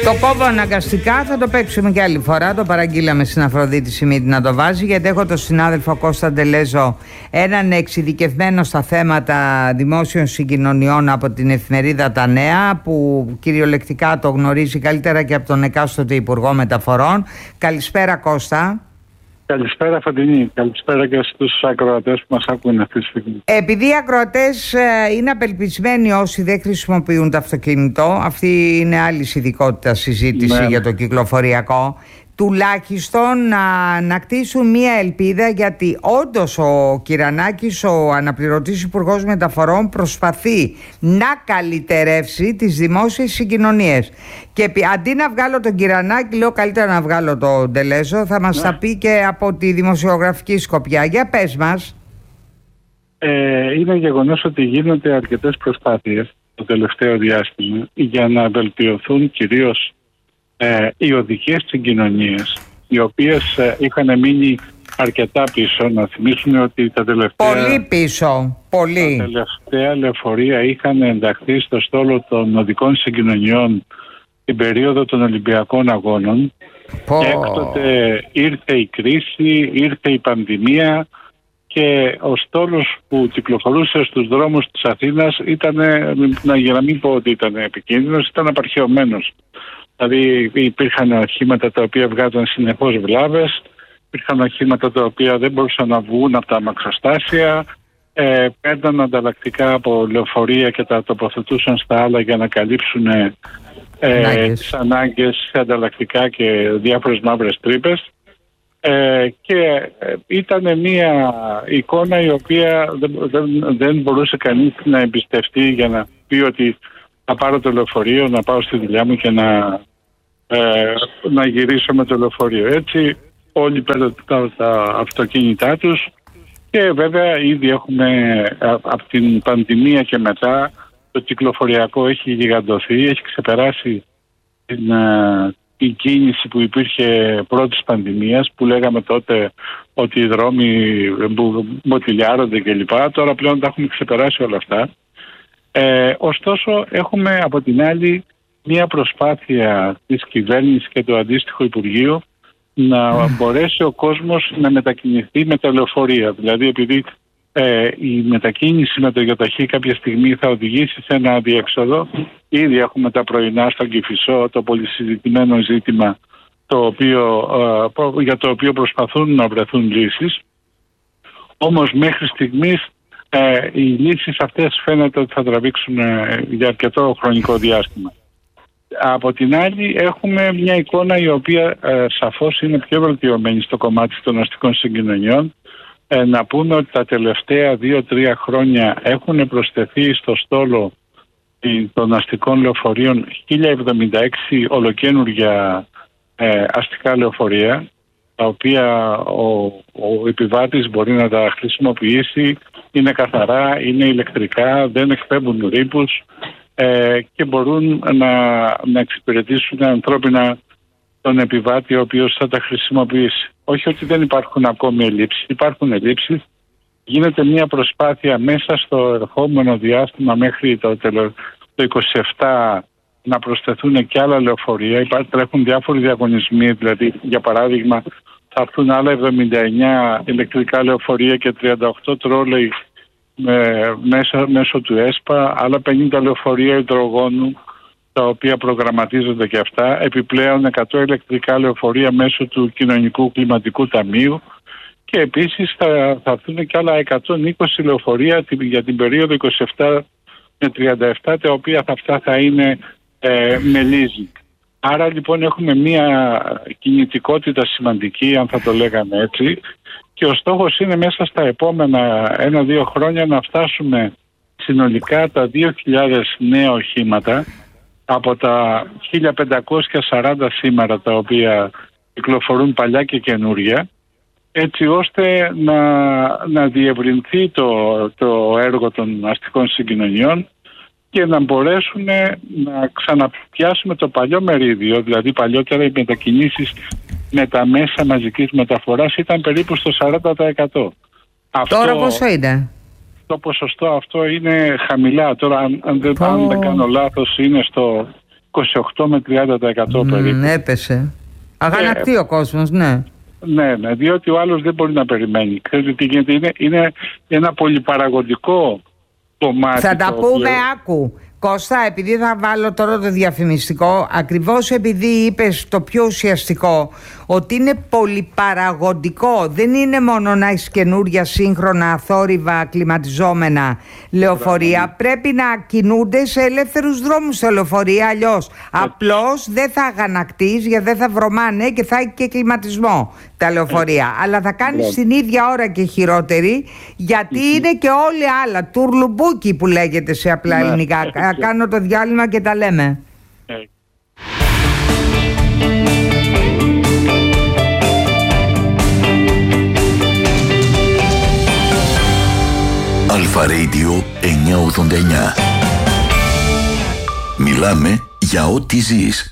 Το κόβω αναγκαστικά, θα το παίξουμε και άλλη φορά. Το παραγγείλαμε στην Αφροδίτη Σιμίτη να το βάζει, γιατί έχω τον συνάδελφο Κώστα Ντελέζο, έναν εξειδικευμένο στα θέματα δημόσιων συγκοινωνιών από την εφημερίδα Τα Νέα, που κυριολεκτικά το γνωρίζει καλύτερα και από τον εκάστοτε Υπουργό Μεταφορών. Καλησπέρα Κώστα. Καλησπέρα Φαντινή, καλησπέρα και στους ακροατές που μας ακούνε αυτή τη στιγμή. Επειδή οι ακροατές είναι απελπισμένοι όσοι δεν χρησιμοποιούν το αυτοκίνητο, αυτή είναι άλλη ειδικότητα συζήτηση για το κυκλοφοριακό, τουλάχιστον να ανακτήσουν μία ελπίδα, γιατί όντως ο Κυρανάκης, ο αναπληρωτής Υπουργός Μεταφορών, προσπαθεί να καλυτερεύσει τις δημόσιες συγκοινωνίες. Και αντί να βγάλω τον Κυρανάκη, λέω καλύτερα να βγάλω τον Ντελέζο. Θα μας τα πει και από τη δημοσιογραφική σκοπιά. Για πες μας. Είναι γεγονός ότι γίνονται αρκετές προσπάθειες το τελευταίο διάστημα για να βελτιωθούν κυρίως οι οδικές συγκοινωνίες, οι οποίες είχαν μείνει αρκετά πίσω. Να θυμίσουμε ότι τα τελευταία λεωφορεία είχαν ενταχθεί στο στόλο των οδικών συγκοινωνιών την περίοδο των Ολυμπιακών Αγώνων. Και έκτοτε ήρθε η κρίση, ήρθε η πανδημία και ο στόλος που κυκλοφορούσε στους δρόμους της Αθήνας ήταν, για να μην πω ότι ήταν επικίνδυνος, ήταν απαρχαιωμένος. Δηλαδή υπήρχαν οχήματα τα οποία βγάζαν συνεχώς βλάβες, υπήρχαν οχήματα τα οποία δεν μπορούσαν να βγουν από τα αμαξοστάσια, παίρναν ανταλλακτικά από λεωφορεία και τα τοποθετούσαν στα άλλα για να καλύψουν τις ανάγκες ανταλλακτικά και διάφορες μαύρες τρύπες. Και ήταν μια εικόνα η οποία δεν μπορούσε κανείς να εμπιστευτεί για να πει ότι θα πάρω το λεωφορείο, να πάω στη δουλειά μου και να γυρίσω με το λεωφορείο. Έτσι όλοι παίρνουν τα αυτοκίνητά τους και βέβαια ήδη έχουμε από την πανδημία και μετά το κυκλοφοριακό έχει γιγαντωθεί, έχει ξεπεράσει η κίνηση που υπήρχε πρώτης πανδημίας, που λέγαμε τότε ότι οι δρόμοι μποτιλιάρονται κλπ. Τώρα πλέον τα έχουμε ξεπεράσει όλα αυτά. Ωστόσο έχουμε από την άλλη μια προσπάθεια της κυβέρνησης και του αντίστοιχου Υπουργείου να μπορέσει ο κόσμος να μετακινηθεί με τα λεωφορεία. Δηλαδή επειδή η μετακίνηση με το ΙΟΤΑΧΗ κάποια στιγμή θα οδηγήσει σε ένα αδιέξοδο. Ήδη έχουμε τα πρωινά στον Κηφισό, το πολυσυζητημένο ζήτημα για το οποίο προσπαθούν να βρεθούν λύσεις. Όμως μέχρι στιγμής οι λύσεις αυτές φαίνεται ότι θα τραβήξουν για αρκετό χρονικό διάστημα. Από την άλλη έχουμε μια εικόνα η οποία σαφώς είναι πιο βελτιωμένη στο κομμάτι των αστικών συγκοινωνιών. Να πούμε ότι τα τελευταία 2-3 χρόνια έχουν προσθεθεί στο στόλο των αστικών λεωφορείων 1076 ολοκαίνουργια αστικά λεωφορεία, τα οποία ο επιβάτης μπορεί να τα χρησιμοποιήσει, είναι καθαρά, είναι ηλεκτρικά, δεν εκπέμπουν ρήπους και μπορούν να εξυπηρετήσουν ανθρώπινα τον επιβάτη ο οποίος θα τα χρησιμοποιήσει. Όχι ότι δεν υπάρχουν ακόμη ελλείψεις, υπάρχουν ελλείψεις. Γίνεται μια προσπάθεια μέσα στο ερχόμενο διάστημα μέχρι το 27 να προσθεθούν και άλλα λεωφορεία. Υπάρχουν διάφοροι διαγωνισμοί, δηλαδή για παράδειγμα θα έρθουν άλλα 79 ηλεκτρικά λεωφορεία και 38 τρόλεϊ μέσω του ΕΣΠΑ, άλλα 50 λεωφορεία υδρογόνου, τα οποία προγραμματίζονται και αυτά, επιπλέον 100 ηλεκτρικά λεωφορεία μέσω του Κοινωνικού Κλιματικού Ταμείου και επίσης θα έρθουν και άλλα 120 λεωφορεία για την περίοδο 27 με 37, τα οποία αυτά θα είναι με leasing. Άρα λοιπόν έχουμε μια κινητικότητα σημαντική, αν θα το λέγαμε έτσι, και ο στόχος είναι μέσα στα επόμενα 1-2 χρόνια να φτάσουμε συνολικά τα 2.000 νέα οχήματα από τα 1.540 σήμερα τα οποία κυκλοφορούν παλιά και καινούρια, έτσι ώστε να διευρυνθεί το έργο των αστικών συγκοινωνιών και να μπορέσουν να ξαναπιάσουμε το παλιό μερίδιο. Δηλαδή παλιότερα οι μετακινήσεις με τα μέσα μαζικής μεταφοράς ήταν περίπου στο 40%. Τώρα πόσο είναι? Το ποσοστό αυτό είναι χαμηλά. Τώρα αν δεν κάνω λάθος είναι στο 28 με 30% περίπου. Έπεσε. Αγανακτεί ο κόσμος, ναι. Ναι, διότι ο άλλος δεν μπορεί να περιμένει. Ξέρετε τι γίνεται, είναι ένα πολυπαραγωγικό κομμάτι. Θα τα πούμε, άκου. Κώστα, επειδή θα βάλω τώρα το διαφημιστικό, ακριβώς επειδή είπες το πιο ουσιαστικό, ότι είναι πολυπαραγωγικό, δεν είναι μόνο να έχεις καινούρια σύγχρονα αθόρυβα κλιματιζόμενα λεωφορεία, πρέπει να κινούνται σε ελεύθερους δρόμους τα λεωφορεία, αλλιώς απλώς δεν θα αγανακτείς γιατί δεν θα βρωμάνε και θα έχει και κλιματισμό τα λεωφορεία, αλλά θα κάνεις την ίδια ώρα και χειρότερη, γιατί είναι και όλοι άλλα, τουρλουμπούκι που λέγεται σε απλά ελληνικά. Κάνω το διάλειμμα και τα λέμε. Αλφα Radio 989. Μιλάμε για ό,τι ζεις.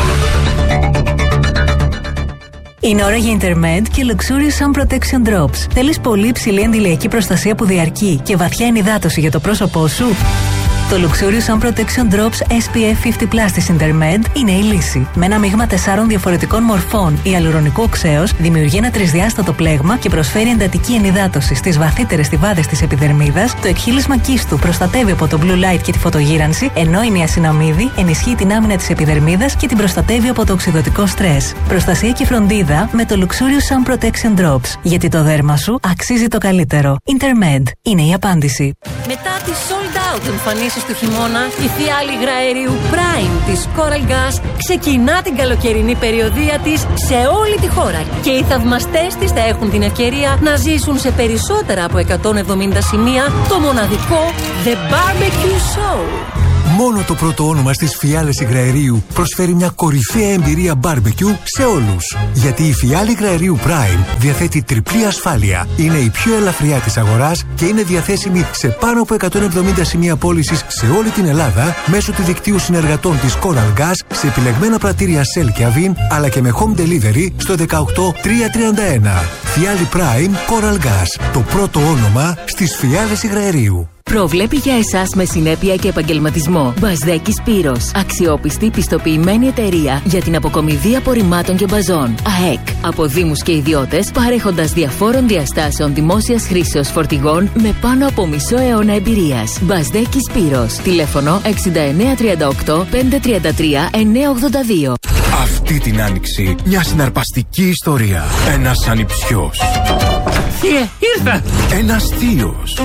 Είναι ώρα για Intermed και Luxurious Sun Protection Drops. Θέλεις πολύ υψηλή αντιλιακή προστασία που διαρκεί και βαθιά ενυδάτωση για το πρόσωπό σου? Το Luxurious Sun Protection Drops SPF 50+ της Intermed είναι η λύση. Με ένα μείγμα 4 διαφορετικών μορφών ιαλουρονικού οξέως δημιουργεί ένα τρισδιάστατο πλέγμα και προσφέρει εντατική ενυδάτωση στις βαθύτερες στιβάδες της επιδερμίδας. Το εκχύλισμα κύστου προστατεύει από το blue light και τη φωτογύρανση, ενώ η νιασιναμίδη ενισχύει την άμυνα της επιδερμίδας και την προστατεύει από το οξυδωτικό στρες. Προστασία και φροντίδα με το Luxurious Sun Protection Drops. Γιατί το δέρμα σου αξίζει το καλύτερο. Intermed είναι η απάντηση. Μετά τη sold out εμφανίσεις του χειμώνα, η φιάλη υγραερίου Prime της Coral Gas ξεκινά την καλοκαιρινή περιοδεία της σε όλη τη χώρα και οι θαυμαστές της θα έχουν την ευκαιρία να ζήσουν σε περισσότερα από 170 σημεία το μοναδικό The Barbecue Show. Μόνο το πρώτο όνομα στις φιάλες υγραερίου προσφέρει μια κορυφαία εμπειρία barbecue σε όλους. Γιατί η φιάλη υγραερίου Prime διαθέτει τριπλή ασφάλεια. Είναι η πιο ελαφριά της αγοράς και είναι διαθέσιμη σε πάνω από 170 σημεία πώλησης σε όλη την Ελλάδα μέσω του δικτύου συνεργατών της Coral Gas σε επιλεγμένα πρατήρια Shell και Avin, αλλά και με home delivery στο 18331. Φιάλη Prime Coral Gas. Το πρώτο όνομα στις φιάλες υγραερίου. Προβλέπει για εσάς με συνέπεια και επαγγελματισμό. Μπασδέκης Πύρος. Αξιόπιστη πιστοποιημένη εταιρεία για την αποκομιδή απορριμμάτων και μπαζών. ΑΕΚ. Από δήμους και ιδιώτες, παρέχοντας διαφόρων διαστάσεων δημόσιας χρήσεως φορτηγών με πάνω από μισό αιώνα εμπειρίας. Μπασδέκης Πύρος. Τηλέφωνο 6938 533 982. Αυτή την άνοιξη μια συναρπαστική ιστορία. Ένας ανιψιός. Ήρθα! Ένας θείος.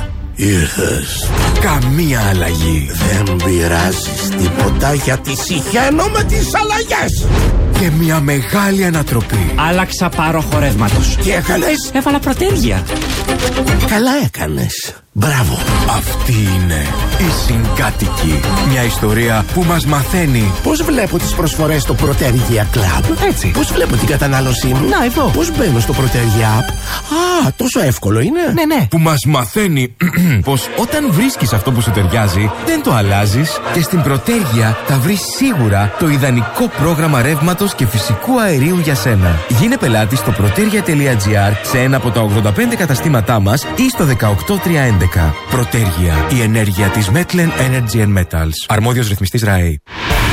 Ήρθες. Καμία αλλαγή. Δεν πειράζεις τίποτα γιατί συχαίνω με τις αλλαγές. Και μια μεγάλη ανατροπή. Άλλαξα πάροχο ρεύματος. Τι έκανες? Έβαλα πρωτέργεια. Καλά έκανες. Μπράβο. Αυτή είναι η Συγκάτοικη. Μια ιστορία που μας μαθαίνει Πώς βλέπω τις προσφορές στο Protergia Club. Έτσι. Πώς βλέπω την κατανάλωσή μου. Να, εδώ. Πώς μπαίνω στο Protergia App. Α, τόσο εύκολο είναι. Ναι. Που μας μαθαίνει πως όταν βρίσκεις αυτό που σου ταιριάζει, δεν το αλλάζεις και στην Protergia θα βρεις σίγουρα το ιδανικό πρόγραμμα ρεύματος και φυσικού αερίου για σένα. Γίνε πελάτη στο protergia.gr σε ένα από τα 85 καταστήματά μας ή στο 18311. Protergia, η ενέργεια της Metlen Energy and Metals. Αρμόδιος ρυθμιστής ΡΑΕ.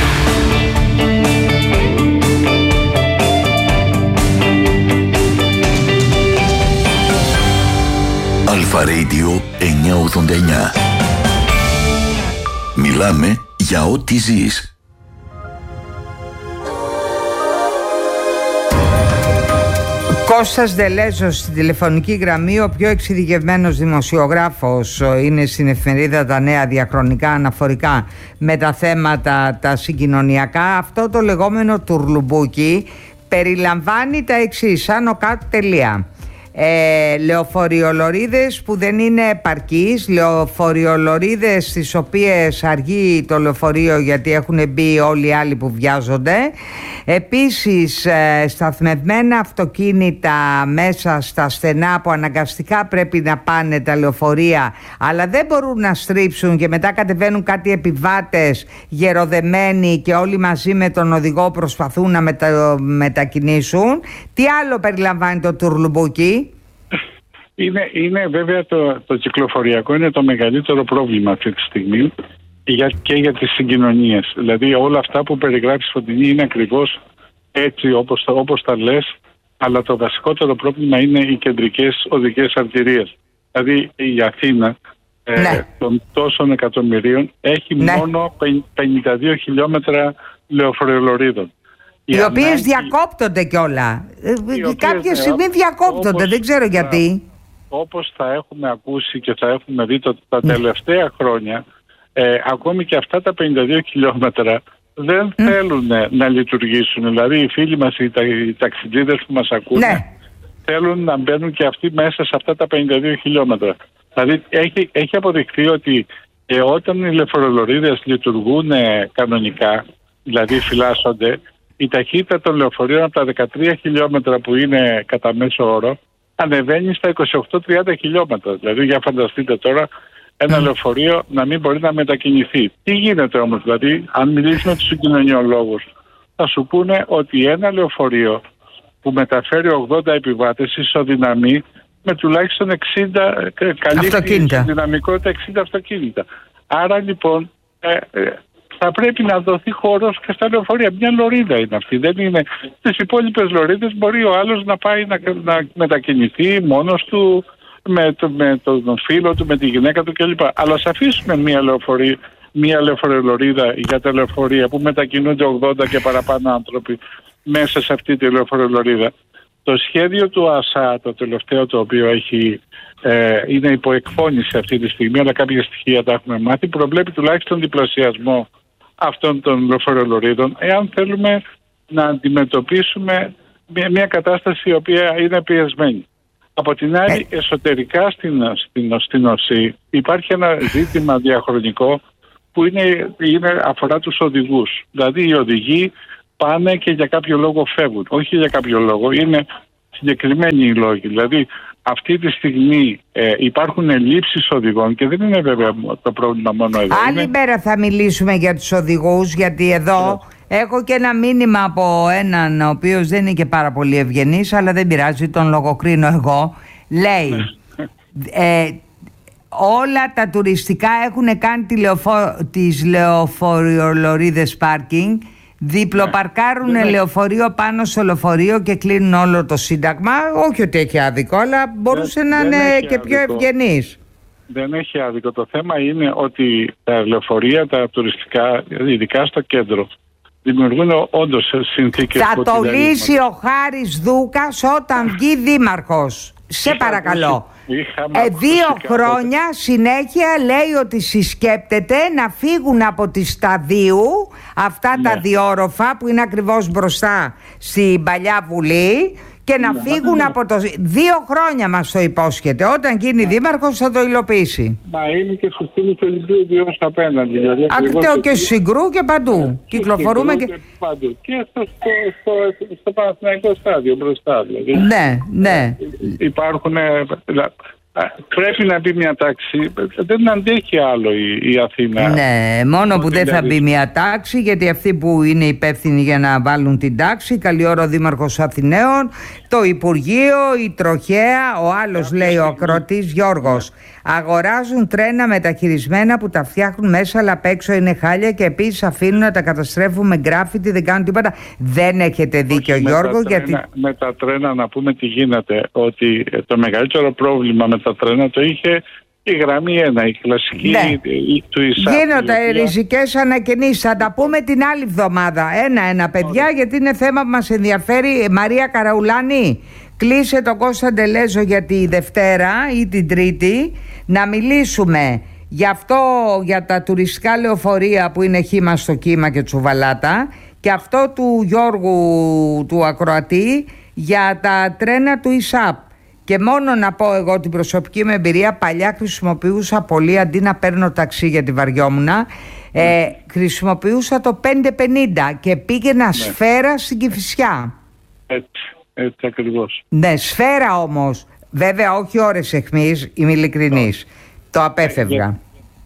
Αλφα Radio 989. Μιλάμε για ό,τι ζεις. Κώστας Δελέζος στην τηλεφωνική γραμμή, ο πιο εξειδικευμένος δημοσιογράφος, είναι στην εφημερίδα Τα Νέα διαχρονικά αναφορικά με τα θέματα τα συγκοινωνιακά. Αυτό το λεγόμενο τουρλουμπούκι περιλαμβάνει τα εξής, άνω κάτω τελεία. Λεωφοριολωρίδες που δεν είναι επαρκείς, λεωφοριολωρίδες στις οποίες αργεί το λεωφορείο γιατί έχουν μπει όλοι οι άλλοι που βιάζονται. Επίσης σταθμευμένα αυτοκίνητα μέσα στα στενά που αναγκαστικά πρέπει να πάνε τα λεωφορεία, αλλά δεν μπορούν να στρίψουν και μετά κατεβαίνουν κάτι επιβάτες γεροδεμένοι και όλοι μαζί με τον οδηγό προσπαθούν να μετακινήσουν. Τι άλλο περιλαμβάνει το τουρλουμπούκι? Είναι βέβαια το κυκλοφοριακό είναι το μεγαλύτερο πρόβλημα αυτή τη στιγμή και για τις συγκοινωνίες. Δηλαδή όλα αυτά που περιγράφεις, Φωτεινή, είναι ακριβώς έτσι όπως τα λες, αλλά το βασικότερο πρόβλημα είναι οι κεντρικές οδικές αρτηρίες. Δηλαδή η Αθήνα των τόσων εκατομμυρίων έχει μόνο 52 χιλιόμετρα λεωφορειολωρίδων. Οι οποίες διακόπτονται κιόλα. Κάποια στιγμή διακόπτονται, δεν ξέρω γιατί. Όπως θα έχουμε ακούσει και θα έχουμε δει τα τελευταία χρόνια, ακόμη και αυτά τα 52 χιλιόμετρα δεν θέλουν να λειτουργήσουν. Δηλαδή οι φίλοι μας, οι ταξιτζίδες που μας ακούνε, θέλουν να μπαίνουν και αυτοί μέσα σε αυτά τα 52 χιλιόμετρα. Δηλαδή έχει αποδειχθεί ότι όταν οι λεωφορειολωρίδες λειτουργούν κανονικά, δηλαδή φυλάσσονται, η ταχύτητα των λεωφορείων από τα 13 χιλιόμετρα που είναι κατά μέσο όρο ανεβαίνει στα 28-30 χιλιόμετρα. Δηλαδή για φανταστείτε τώρα ένα λεωφορείο να μην μπορεί να μετακινηθεί. Τι γίνεται όμως, δηλαδή αν μιλήσει με τους συγκοινωνιολόγους θα σου πούνε ότι ένα λεωφορείο που μεταφέρει 80 επιβάτες ισοδυναμεί με τουλάχιστον 60 καλύπτει δυναμικότητα 60 αυτοκίνητα. Άρα λοιπόν θα πρέπει να δοθεί χώρος και στα λεωφορεία. Μια λωρίδα είναι αυτή. Δεν είναι. Στις υπόλοιπες λωρίδες μπορεί ο άλλος να πάει να μετακινηθεί μόνος του, με τον φίλο του, με τη γυναίκα του κλπ. Αλλά ας αφήσουμε μια λεωφορειολωρίδα για τα λεωφορεία που μετακινούνται 80 και παραπάνω άνθρωποι μέσα σε αυτή τη λεωφορειολωρίδα. Το σχέδιο του ΑΣΑ, το τελευταίο, το οποίο είναι υπό εκφώνηση αυτή τη στιγμή, αλλά κάποια στοιχεία τα έχουμε μάθει, προβλέπει τουλάχιστον διπλασιασμό αυτών των λεωφορειολωρίδων, εάν θέλουμε να αντιμετωπίσουμε μια κατάσταση η οποία είναι πιεσμένη. Από την άλλη, εσωτερικά στην ΟΣΥ υπάρχει ένα ζήτημα διαχρονικό που αφορά τους οδηγούς. Δηλαδή οι οδηγοί πάνε και για κάποιο λόγο φεύγουν. Όχι για κάποιο λόγο, είναι συγκεκριμένοι οι λόγοι. Δηλαδή αυτή τη στιγμή υπάρχουν ελλείψεις οδηγών και δεν είναι βέβαια το πρόβλημα μόνο εδώ. Άλλη μέρα θα μιλήσουμε για τους οδηγούς, γιατί εδώ έχω και ένα μήνυμα από έναν ο οποίος δεν είναι και πάρα πολύ ευγενής, αλλά δεν πειράζει, τον λογοκρίνω εγώ. Λέει όλα τα τουριστικά έχουν κάνει τις λεωφορειολωρίδες πάρκινγκ, διπλοπαρκάρουν λεωφορείο πάνω στο λεωφορείο και κλείνουν όλο το Σύνταγμα. Όχι ότι έχει άδικο, αλλά μπορούσε να είναι και πιο ευγενής. Δεν έχει άδικο. Το θέμα είναι ότι τα λεωφορεία, τα τουριστικά, ειδικά στο κέντρο, δημιουργούν όντως συνθήκες. Θα το λύσει ο Χάρης Δούκας όταν βγει δήμαρχος. Σε παρακαλώ. 2 χρόνια συνέχεια λέει ότι συσκέπτεται να φύγουν από τη Σταδίου αυτά τα διόροφα που είναι ακριβώς μπροστά στην παλιά Βουλή και να φύγουν από το... 2 χρόνια μας το υπόσχεται. Όταν γίνει δήμαρχος θα το υλοποιήσει. Μα είναι και στο στήλο του Ολυμπίου διόρος απέναντι. Ακτέο και Συγκρού και παντού. Κυκλοφορούμε και παντού. Και στο Παναθηναϊκό στάδιο μπροστά. Ναι. Υπάρχουν... Πρέπει να μπει μια τάξη. Δεν αντέχει άλλο η Αθήνα. Ναι, μόνο που δεν θα μπει μια τάξη, γιατί αυτοί που είναι υπεύθυνοι για να βάλουν την τάξη, καλή ώρα ο Δήμαρχος Αθηναίων, το Υπουργείο, η Τροχέα, ο άλλος λέει ο ακροατής Γιώργος, αγοράζουν τρένα μεταχειρισμένα που τα φτιάχνουν μέσα αλλά απ' έξω είναι χάλια και επίσης αφήνουν να τα καταστρέφουν με γκράφιτι, δεν κάνουν τίποτα. Δεν έχετε δίκιο, Γιώργο, γιατί... Με τα τρένα να πούμε τι γίνεται, ότι το μεγαλύτερο πρόβλημα με τα τρένα το είχε η γραμμή 1, η κλασική του ΙΣΑΠ. Γίνονται ριζικές ανακαινήσεις, θα τα πούμε την άλλη εβδομάδα. Ένα παιδιά, γιατί είναι θέμα που μας ενδιαφέρει. Μαρία Καραουλάνη, κλείσε τον Κώστα Ντελέζο για τη Δευτέρα ή την Τρίτη να μιλήσουμε για τα τουριστικά λεωφορεία που είναι χύμα στο κύμα και τσουβαλάτα, και αυτό του Γιώργου του ακροατή για τα τρένα του ΙΣΑΠ. Και μόνο να πω εγώ την προσωπική μου εμπειρία, παλιά χρησιμοποιούσα πολύ, αντί να παίρνω ταξί γιατί βαριόμουνα, χρησιμοποιούσα το 550 και πήγαινα Σφαίρα στην Κηφισιά. Έτσι ακριβώς. Ναι, Σφαίρα όμως. Βέβαια όχι ώρες αιχμής, είμαι ειλικρινής. Το απέφευγα.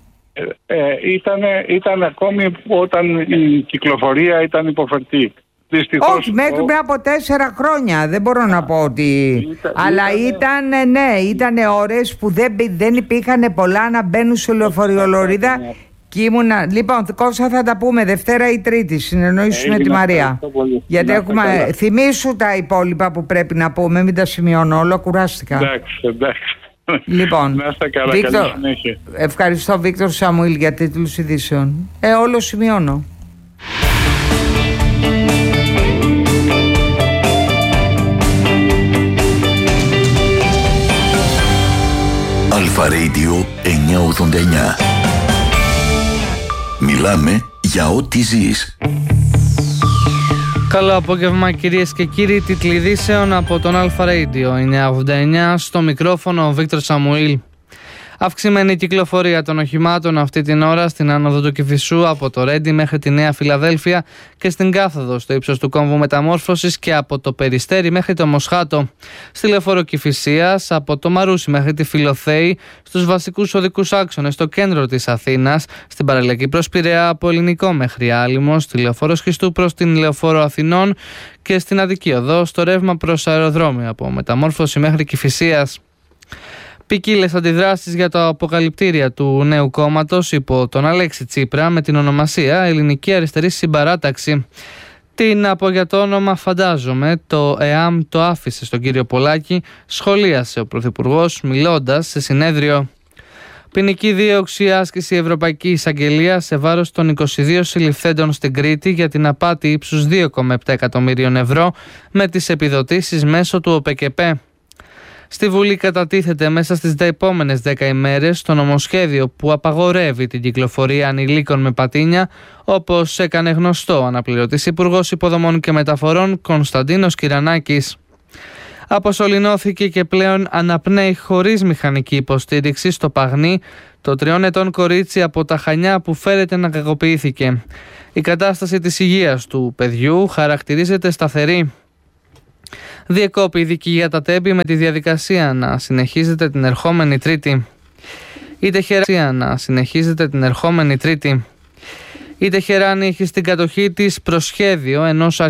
Ήταν ακόμη όταν η κυκλοφορία ήταν υποφερτή. Δυστυχώς, όχι, μέχρι πριν από 4 χρόνια. Δεν μπορώ να πω ότι... Αλλά ήταν ώρες που δεν υπήρχαν πολλά να μπαίνουν σε λεωφορειολωρίδα Και ήμουνα... Λοιπόν, Κώστα, θα τα πούμε Δευτέρα ή Τρίτη. Συνεννοήσου με τη Μαρία. Γιατί έχουμε... Θυμήσου τα υπόλοιπα που πρέπει να πούμε. Μην τα σημειώνω όλα. Κουράστηκα. Εντάξει. Λοιπόν, να είστε καλά, καλή συνέχεια. Ευχαριστώ, Βίκτορ Σαμουήλ, για τίτλους ειδήσεων. Όλο σημειώνω. Αλφα Radio 989. Μιλάμε για ό,τι ζεις. Καλό απόγευμα, κυρίες και κύριοι. Τίτλοι ειδήσεων από τον Αλφα Radio 989. Στο μικρόφωνο ο Βίκτορ Σαμουήλ. Αυξημένη κυκλοφορία των οχημάτων αυτή την ώρα στην άνοδο του Κηφισού από το Ρέντι μέχρι τη Νέα Φιλαδέλφια και στην κάθοδο στο ύψος του κόμβου μεταμόρφωσης και από το Περιστέρι μέχρι το Μοσχάτο. Στη λεωφόρο Κηφισίας από το Μαρούσι μέχρι τη Φιλοθέη, στους βασικούς οδικούς άξονες στο κέντρο της Αθήνας, στην παραλιακή προς Πειραιά από Ελληνικό μέχρι Άλυμο, στη λεωφόρο Σχιστού προς την λεωφόρο Αθηνών και στην Αττική Οδό στο ρεύμα προς αεροδρόμιο από Μεταμόρφωση μέχρι Κηφισίας. Ποικίλες αντιδράσεις για τα αποκαλυπτήρια του νέου κόμματος υπό τον Αλέξη Τσίπρα με την ονομασία Ελληνική Αριστερή Συμπαράταξη. Την από για το όνομα φαντάζομαι το ΕΑΜ το άφησε στον κύριο Πολάκη, σχολίασε ο Πρωθυπουργός μιλώντας σε συνέδριο. Ποινική δίωξη άσκηση Ευρωπαϊκή Εισαγγελία σε βάρος των 22 συλληφθέντων στην Κρήτη για την απάτη ύψους 2,7 εκατομμύριων ευρώ με τις επιδοτήσεις μέσω του ΟΠΕΚΕΠΕ. Στη Βουλή κατατίθεται μέσα στις επόμενες 10 ημέρες το νομοσχέδιο που απαγορεύει την κυκλοφορία ανηλίκων με πατίνια, όπως έκανε γνωστό ο αναπληρωτής Υπουργός Υποδομών και Μεταφορών Κωνσταντίνος Κυρανάκης. Αποσωληνώθηκε και πλέον αναπνέει χωρίς μηχανική υποστήριξη στο Παγνί το 3 ετών κορίτσι από τα Χανιά που φέρεται να κακοποιήθηκε. Η κατάσταση της υγείας του παιδιού χαρακτηρίζεται σταθερή. Διεκόπη η δίκη για τα Τέμπη με τη διαδικασία να συνεχίζεται την ερχόμενη Τρίτη. Η Τεχεράνη έχει στην κατοχή της προσχέδιο ενός